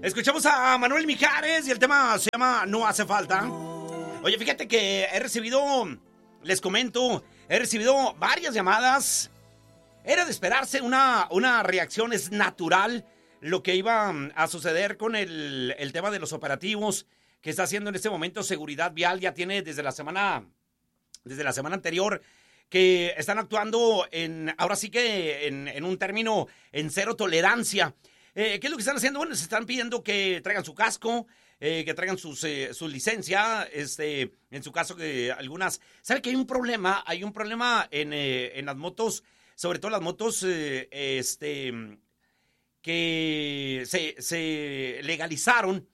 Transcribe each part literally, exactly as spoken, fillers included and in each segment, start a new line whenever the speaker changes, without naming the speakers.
Escuchamos a Manuel Mijares y el tema se llama No Hace Falta. Oye, fíjate que he recibido, les comento, he recibido varias llamadas. Era de esperarse una, una reacción, es natural lo que iba a suceder con el, el tema de los operativos que está haciendo en este momento Seguridad Vial. Ya tiene desde la semana, desde la semana anterior que están actuando en, ahora sí que en, en un término en cero tolerancia. Eh, ¿Qué es lo que están haciendo? Bueno, se están pidiendo que traigan su casco, eh, que traigan sus, eh, su licencia, este, en su caso que algunas... ¿Sabe que hay un problema? Hay un problema en, eh, en las motos, sobre todo las motos eh, este, que se, se legalizaron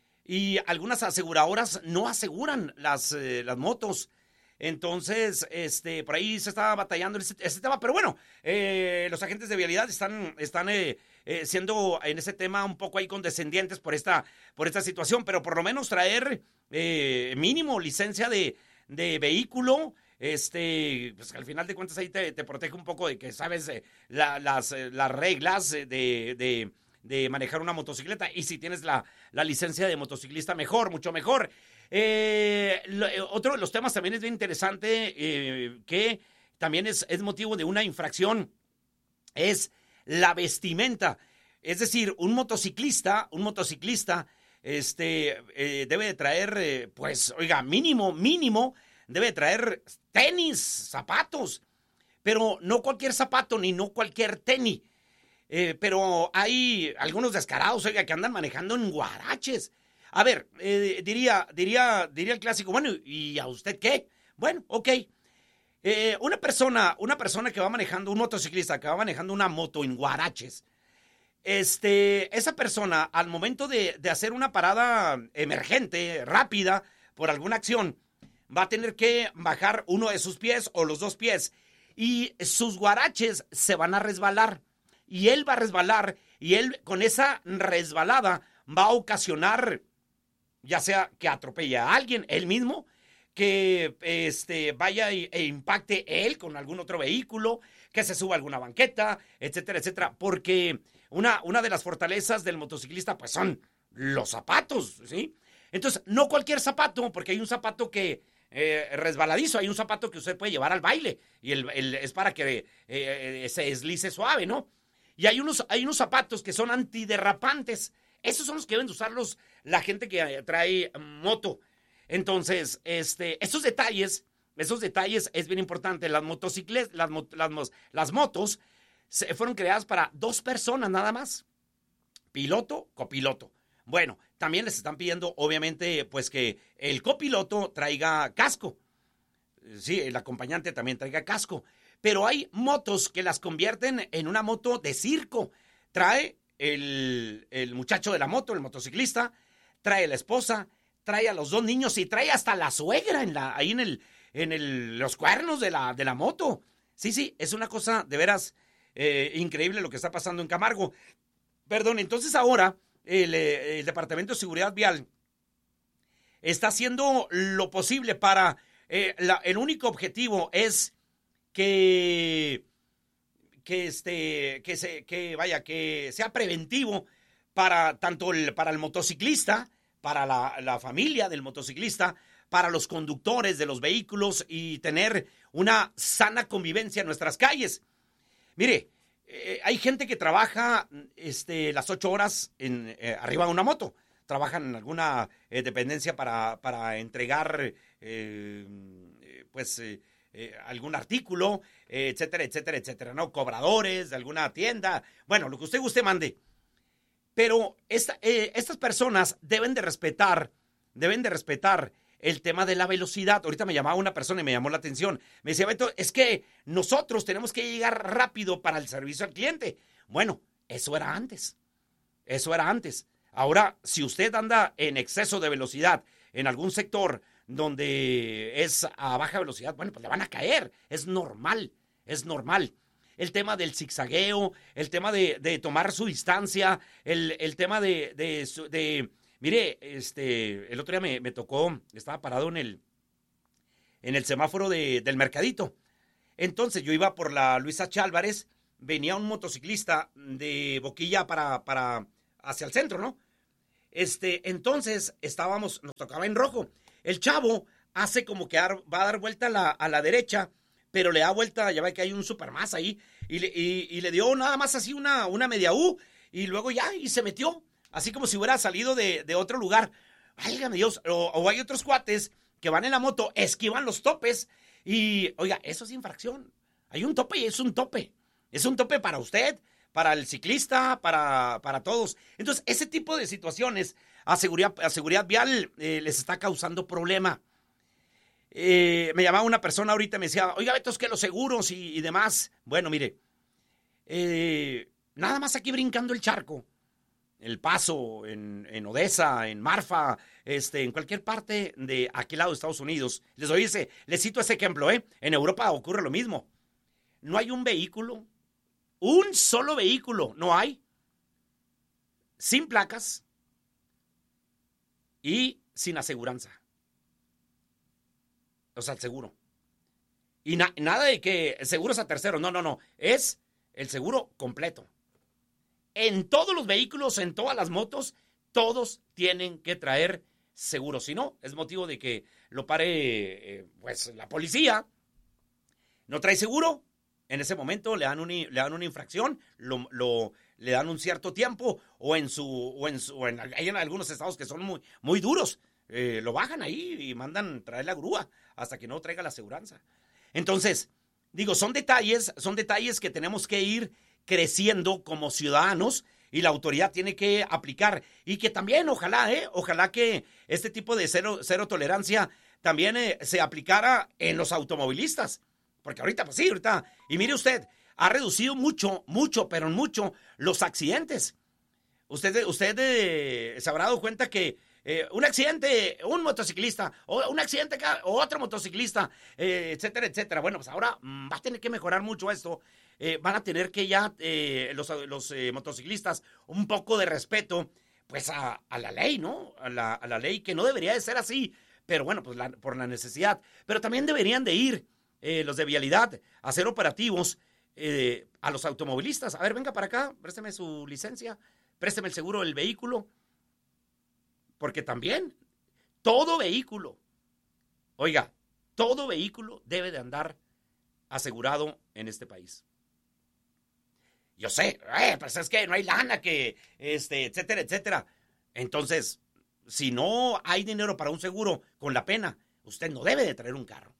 y algunas aseguradoras no aseguran las, eh, las motos. Entonces, este, por ahí se está batallando ese, ese tema, pero bueno, eh, los agentes de vialidad están, están eh, eh, siendo en ese tema un poco ahí condescendientes por esta, por esta situación, pero por lo menos traer eh, mínimo licencia de, de vehículo, este, pues al final de cuentas ahí te, te protege un poco de que sabes eh, la, las, eh, las reglas de, de, de manejar una motocicleta, y si tienes la, la licencia de motociclista, mejor, mucho mejor. Eh, lo, eh, otro de los temas también es bien interesante, eh, que también es, es motivo de una infracción, es la vestimenta. Es decir, un motociclista, un motociclista, este, eh, debe de traer, eh, pues, oiga, mínimo, mínimo, debe de traer tenis, zapatos, pero no cualquier zapato ni no cualquier tenis. Eh, pero hay algunos descarados, oiga, que andan manejando en guaraches. A ver, eh, diría, diría, diría el clásico, bueno, ¿y a usted qué? Bueno, ok. Eh, una persona, una persona que va manejando, un motociclista que va manejando una moto en guaraches, este, esa persona, al momento de, de hacer una parada emergente, rápida, por alguna acción, va a tener que bajar uno de sus pies o los dos pies, y sus guaraches se van a resbalar, y él va a resbalar, y él con esa resbalada va a ocasionar, ya sea que atropelle a alguien, él mismo, que este, vaya e impacte él con algún otro vehículo, que se suba a alguna banqueta, etcétera, etcétera. Porque una, una de las fortalezas del motociclista, pues son los zapatos, ¿sí? Entonces, no cualquier zapato, porque hay un zapato que eh, resbaladizo, hay un zapato que usted puede llevar al baile, y el, el, es para que eh, se deslice suave, ¿no? Y hay unos, hay unos zapatos que son antiderrapantes. Esos son los que deben de usarlos la gente que trae moto. Entonces, este, esos detalles, esos detalles es bien importante. Las motocicletas, las, las, las motos se, fueron creadas para dos personas nada más. Piloto, copiloto. Bueno, también les están pidiendo, obviamente, pues que el copiloto traiga casco. Sí, el acompañante también traiga casco. Pero hay motos que las convierten en una moto de circo. Trae el, el muchacho de la moto, el motociclista, trae la esposa, trae a los dos niños y trae hasta la suegra en la, ahí en, el, en el, los cuernos de la, de la moto. Sí, sí, es una cosa de veras eh, increíble lo que está pasando en Camargo. Perdón, entonces ahora el, el Departamento de Seguridad Vial está haciendo lo posible para, eh, la, el único objetivo es que, que, este, que, se, que, vaya, que sea preventivo para tanto el, para el motociclista, para la, la familia del motociclista, para los conductores de los vehículos y tener una sana convivencia en nuestras calles. Mire, eh, hay gente que trabaja este, las ocho horas en, eh, arriba de una moto. Trabajan en alguna eh, dependencia para, para entregar, eh, pues, eh, eh, algún artículo, eh, etcétera, etcétera, etcétera, ¿no? Cobradores de alguna tienda. Bueno, lo que usted guste mande. Pero esta, eh, estas personas deben de respetar, deben de respetar el tema de la velocidad. Ahorita me llamaba una persona y me llamó la atención. Me decía, Beto, es que nosotros tenemos que llegar rápido para el servicio al cliente. Bueno, eso era antes. Eso era antes. Ahora, si usted anda en exceso de velocidad en algún sector donde es a baja velocidad, bueno, pues le van a caer. Es normal, es normal. El tema del zigzagueo, el tema de, de tomar su distancia, el, el tema de, de, de... Mire, este, el otro día me, me tocó, estaba parado en el, en el semáforo de, del Mercadito. Entonces yo iba por la Luis H. Álvarez, venía un motociclista de Boquilla para, para hacia el centro, ¿no? este, entonces estábamos, nos tocaba en rojo. El chavo hace como que dar, va a dar vuelta a la, a la derecha, pero le da vuelta, ya ve que hay un supermás ahí, y le, y, y le dio nada más así una, una media U, y luego ya, y se metió, así como si hubiera salido de, de otro lugar. Válgame Dios, o, o hay otros cuates que van en la moto, esquivan los topes, y, oiga, eso es infracción. Hay un tope y es un tope. Es un tope para usted, para el ciclista, para, para todos. Entonces, ese tipo de situaciones a seguridad, a seguridad vial eh, les está causando problema. Eh, me llamaba una persona ahorita y me decía, oiga, Beto, es que los seguros y, y demás. Bueno, mire, eh, nada más aquí brincando el charco, El Paso, en, en Odessa, en Marfa, este, en cualquier parte de aquel lado de Estados Unidos. Les doy ese, les cito ese ejemplo, ¿eh? En Europa ocurre lo mismo. No hay un vehículo, un solo vehículo, no hay, sin placas y sin aseguranza. O sea, el seguro. Y na- nada de que el seguro es a tercero, no, no, no, es el seguro completo. En todos los vehículos, en todas las motos, todos tienen que traer seguro. Si no, es motivo de que lo pare eh, pues la policía. No trae seguro, en ese momento le dan, un, le dan una infracción, lo, lo, le dan un cierto tiempo, o en su, o en su, o en, hay en algunos estados que son muy, muy duros, eh, lo bajan ahí y mandan traer la grúa hasta que no traiga la aseguranza. Entonces, digo, son detalles, son detalles que tenemos que ir creciendo como ciudadanos y la autoridad tiene que aplicar. Y que también, ojalá, eh, ojalá que este tipo de cero, cero tolerancia también eh, se aplicara en los automovilistas. Porque ahorita, pues sí, ahorita, y mire usted, ha reducido mucho, mucho, pero mucho los accidentes. Usted, usted eh, se habrá dado cuenta que eh, un accidente, un motociclista, o un accidente, o otro motociclista, eh, etcétera, etcétera. Bueno, pues ahora mm, va a tener que mejorar mucho esto. Eh, van a tener que ya eh, los, los eh, motociclistas un poco de respeto, pues a, a la ley, ¿no? A la, a la ley, que no debería de ser así, pero bueno, pues la, por la necesidad. Pero también deberían de ir eh, los de vialidad a hacer operativos eh, a los automovilistas. A ver, venga para acá, présteme su licencia, présteme el seguro del vehículo. Porque también, todo vehículo, oiga, todo vehículo debe de andar asegurado en este país. Yo sé, eh, pues es que no hay lana, que, este, etcétera, etcétera. Entonces, si no hay dinero para un seguro con la pena, usted no debe de traer un carro.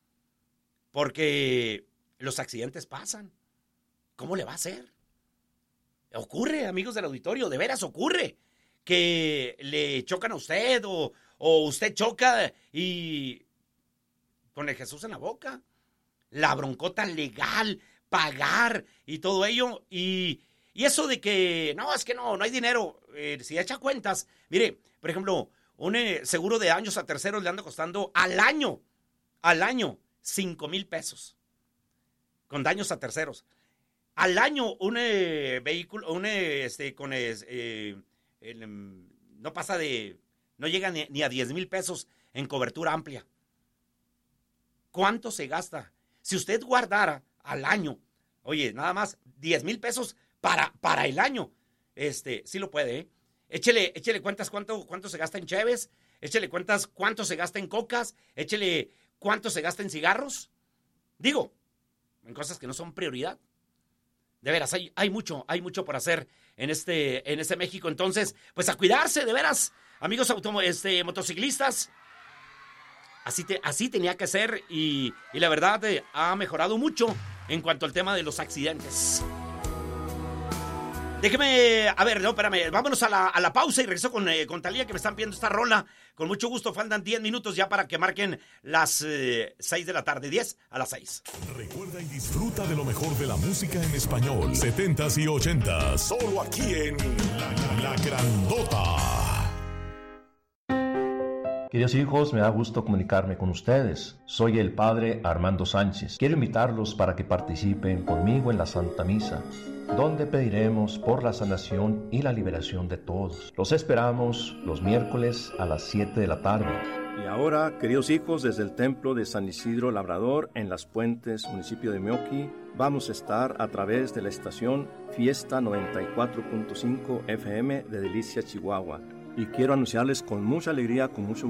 Porque los accidentes pasan. ¿Cómo le va a hacer? Ocurre, amigos del auditorio, de veras ocurre. Que le chocan a usted o, o usted choca y con el Jesús en la boca. La broncota legal, pagar y todo ello. Y, y eso de que, no, es que no, no hay dinero. Eh, si echa cuentas, mire, por ejemplo, un eh, seguro de daños a terceros le anda costando al año, al año, cinco mil pesos. Con daños a terceros. Al año, un eh, vehículo, un eh, este, con... Eh, El, no pasa de, no llega ni, ni a diez mil pesos en cobertura amplia. ¿Cuánto se gasta? Si usted guardara al año, oye, nada más diez mil pesos para, para el año, este, sí lo puede, ¿eh? Échele, échele cuentas cuánto, cuánto se gasta en cheves, échele cuentas cuánto se gasta en cocas, échele cuánto se gasta en cigarros. Digo, en cosas que no son prioridad. De veras, hay, hay mucho, hay mucho por hacer en este, en este México. Entonces, pues a cuidarse, de veras, amigos automo- este, motociclistas. Así, te, así tenía que ser y, y la verdad eh, ha mejorado mucho en cuanto al tema de los accidentes. Déjeme, a ver, no, espérame, vámonos a la, a la pausa y regreso con, eh, con Talía, que me están pidiendo esta rola. Con mucho gusto, faltan diez minutos ya para que marquen las eh, seis de la tarde, diez a las seis.
Recuerda y disfruta de lo mejor de la música en español, setentas y ochentas, solo aquí en La, la Grandota.
Queridos hijos, me da gusto comunicarme con ustedes. Soy el Padre Armando Sánchez. Quiero invitarlos para que participen conmigo en la Santa Misa, donde pediremos por la sanación y la liberación de todos. Los esperamos los miércoles a las siete de la tarde.
Y ahora, queridos hijos, desde el Templo de San Isidro Labrador, en Las Puentes, municipio de Meoqui, vamos a estar a través de la estación Fiesta noventa y cuatro punto cinco F M de Delicia, Chihuahua. y quiero anunciarles con mucha alegría, con mucho